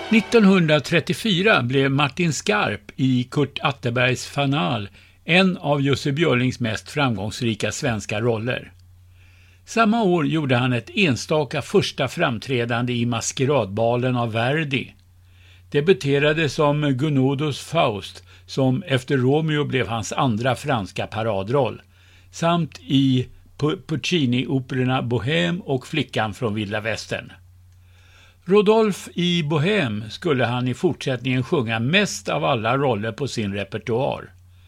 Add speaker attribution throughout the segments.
Speaker 1: 1934 blev Martin Skarp i Kurt Atterbergs Fanal en av Jussi Björlings mest framgångsrika svenska roller. Samma år gjorde han ett enstaka första framträdande i Maskeradbalen av Verdi. Debuterade som Gounod's Faust, som efter Romeo blev hans andra franska paradroll, samt i Puccini-operorna Bohème och Flickan från Vilda Västern. Rodolphe i Bohème skulle han i fortsättningen sjunga mest av alla roller på sin repertoar.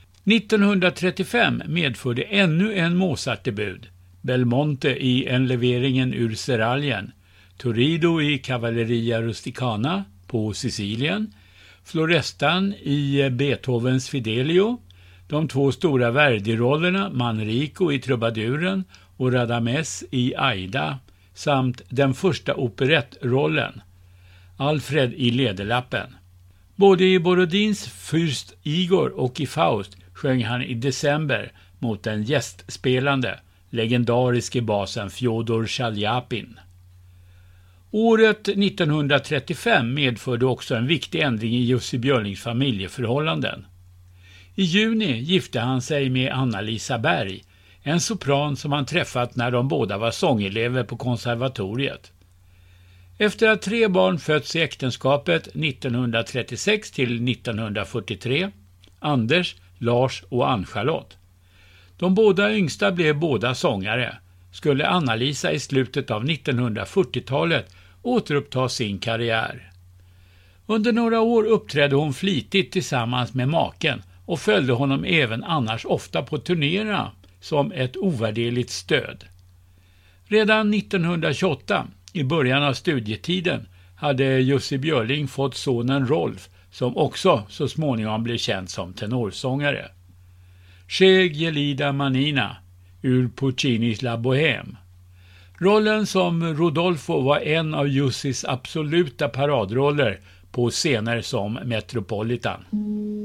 Speaker 1: 1935 medförde ännu en Mozart-debut, Belmonte i En leveringen ur Seraljen, Turido i Cavalleria Rusticana på Sicilien, Florestan i Beethovens Fidelio, de två stora Verdi-rollerna Manrico i Trubaduren och Radames i Aida, samt den första operettrollen, Alfred i Lederlappen. Både i Borodins Fürst Igor och i Faust sjöng han i december mot den gästspelande, legendariske basen Fjodor Chaljapin. Året 1935 medförde också en viktig ändring i Jussi Björlings familjeförhållanden. I juni gifte han sig med Anna-Lisa Berg, en sopran som han träffat när de båda var sångelever på konservatoriet. Efter att 3 barn fötts i äktenskapet 1936 till 1943, Anders, Lars och Ann-Charlotte. De båda yngsta blev båda sångare, skulle Anna-Lisa i slutet av 1940-talet återuppta sin karriär. Under några år uppträdde hon flitigt tillsammans med maken och följde honom även annars ofta på turnéerna som ett ovärderligt stöd. Redan 1928, i början av studietiden, hade Jussi Björling fått sonen Rolf, som också så småningom blev känd som tenorsångare. Che gelida manina ur Puccinis La Bohème. Rollen som Rodolfo var en av Jussis absoluta paradroller på scener som Metropolitan.